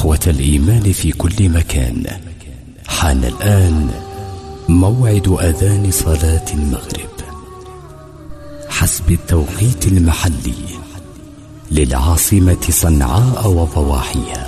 إخوة الإيمان في كل مكان، حان الآن موعد أذان صلاة المغرب حسب التوقيت المحلي للعاصمة صنعاء وضواحيها.